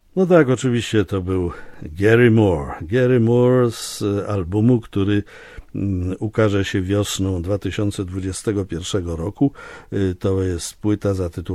No tak, oczywiście to był Gary Moore. Gary Moore z albumu, który ukaże się wiosną 2021 roku. To jest płyta zatytułowana